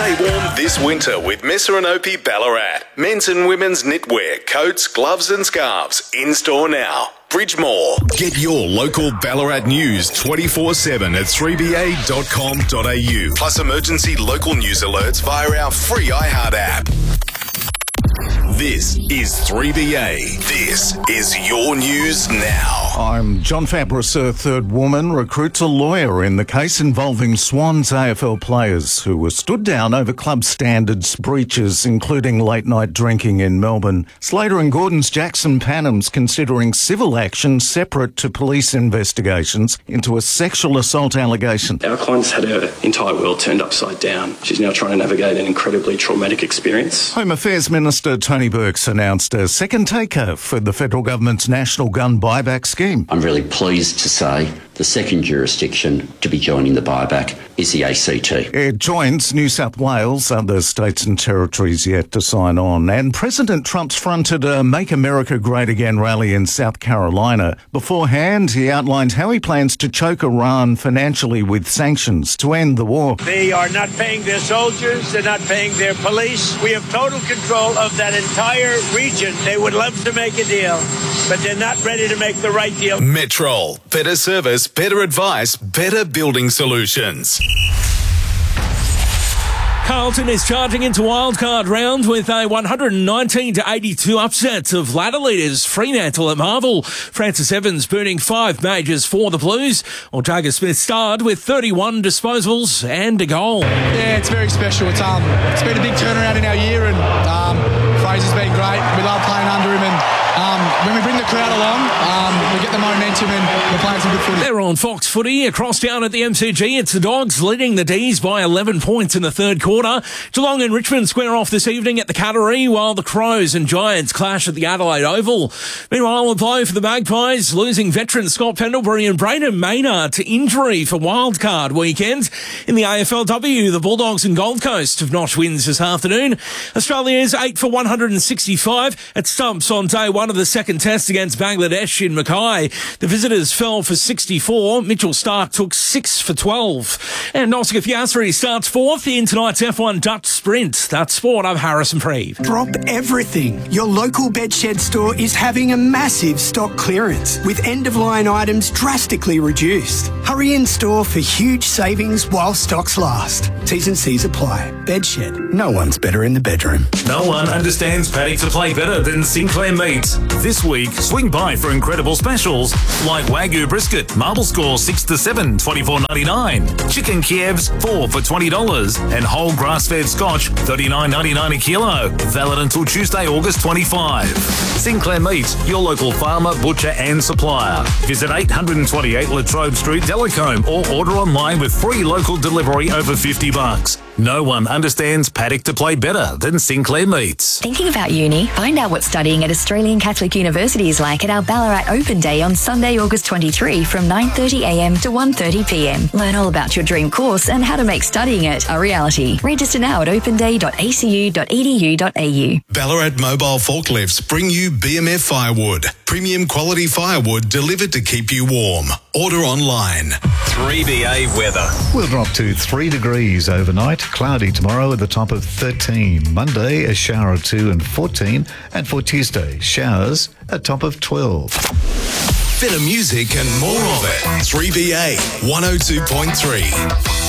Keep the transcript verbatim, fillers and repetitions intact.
Stay warm this winter with Messer and Opie Ballarat. Men's and women's knitwear, coats, gloves and scarves. In store now. Bridgemore. Get your local Ballarat news twenty-four seven at three b a dot com dot a u. Plus emergency local news alerts via our free iHeart app. This is three B A. This is your news now. I'm John Fabris. A third woman recruits a lawyer in the case involving Swans A F L players who were stood down over club standards breaches, including late-night drinking in Melbourne. Slater and Gordon's Jackson Panham's considering civil action separate to police investigations into a sexual assault allegation. Our client's had her entire world turned upside down. She's now trying to navigate an incredibly traumatic experience. Home Affairs Minister Tony Burke's announced a second taker for the federal government's national gun buyback scheme. I'm really pleased to say the second jurisdiction to be joining the buyback is the A C T. It joins New South Wales, other states and territories yet to sign on. And President Trump's fronted a Make America Great Again rally in South Carolina. Beforehand, he outlined how he plans to choke Iran financially with sanctions to end the war. They are not paying their soldiers, they're not paying their police. We have total control of that entire region. They would love to make a deal, but they're not ready to make the right deal. Metrol. Better service, better advice, better building solutions. Carlton is charging into wildcard round with a one hundred nineteen to eighty-two upset of ladder leaders Fremantle at Marvel. Francis Evans burning five majors for the Blues, while Jagger Smith starred with thirty-one disposals and a goal. Yeah, it's very special. It's um, it's been a big turnaround in our year, and um, Fraser's been great. We love playing under him, and um, when we bring the crowd along, um, we get the momentum, and we're playing some good footy. They're on Fox Footy across town at the M C G. It's the Dogs leading the D's by eleven points in the third quarter. Geelong and Richmond square off this evening at the Cattery, while the Crows and Giants clash at the Adelaide Oval. Meanwhile, a blow for the Magpies, losing veteran Scott Pendlebury and Brayden Maynard to injury for wildcard weekend. In the A F L W, the Bulldogs and Gold Coast have notched wins this afternoon. Australia's eight for one hundred sixty-five at stumps on day one of the second test against Bangladesh in Mackay. The visitors fell for sixty-four. Mitchell Starc took six for twelve. And Oscar Piastri starts fourth in tonight's F one Dutch Sprint. That's sport. I'm Harrison Preeve. Drop everything. Your local Bedshed store is having a massive stock clearance with end-of-line items drastically reduced. Hurry in store for huge savings while stocks last. T's and C's apply. Bedshed. No one's better in the bedroom. No one understands paddock to play better than Sinclair Meats. This week, swing by for incredible specials like Wagyu brisket, marble score six to seven, twenty-four ninety-nine. Chicken Kievs, four for twenty dollars. And whole grass-fed Scotch, thirty-nine ninety-nine a kilo. Valid until Tuesday, August twenty-fifth. Sinclair Meats, your local farmer, butcher and supplier. Visit eight twenty-eight Latrobe Street, Delacombe, or order online with free local delivery over fifty bucks. No one understands paddock to play better than Sinclair Meats. Thinking about uni? Find out what studying at Australian Catholic University is like at our Ballarat Open Day on Sunday, August twenty-third from nine thirty a m to one thirty p m. Learn all about your dream course and how to make studying it a reality. Register now at open day dot a c u dot e d u dot a u. Ballarat Mobile Forklifts bring you B M F Firewood. Premium quality firewood delivered to keep you warm. Order online. three B A weather. We'll drop to three degrees overnight. Cloudy tomorrow at the top of thirteen. Monday, a shower or two and fourteen. And for Tuesday, showers at top of twelve. Better music and more of it. three B A one oh two point three.